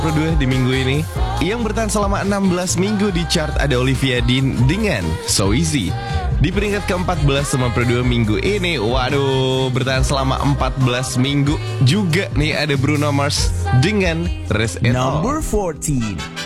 Kedua di minggu ini, yang bertahan selama 16 minggu di chart ada Olivia Dean dengan So Easy. Di peringkat ke-14 sama kedua minggu ini, waduh, bertahan selama 14 minggu juga nih ada Bruno Mars dengan Rest It All. Number 14.